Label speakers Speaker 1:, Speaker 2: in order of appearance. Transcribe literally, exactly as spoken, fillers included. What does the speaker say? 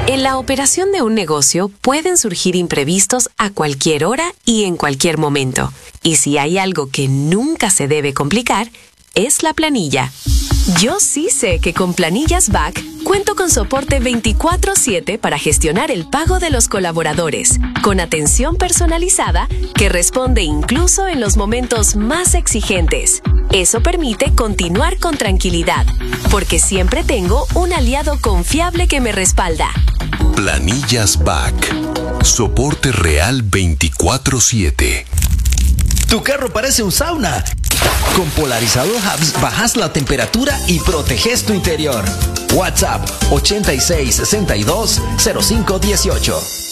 Speaker 1: En la operación de un negocio pueden surgir imprevistos a cualquier hora y en cualquier momento. Y si hay algo que nunca se debe complicar, es la planilla. Yo sí sé que con Planillas B A C cuento con soporte veinticuatro siete para gestionar el pago de los colaboradores, con atención personalizada que responde incluso en los momentos más exigentes. Eso permite continuar con tranquilidad, porque siempre tengo un aliado confiable que me respalda.
Speaker 2: Planillas B A C. Soporte real veinticuatro siete.
Speaker 3: Tu carro parece un sauna. Con Polarizador Hubs bajas la temperatura y proteges tu interior. WhatsApp ochenta y seis sesenta y dos cero cinco dieciocho.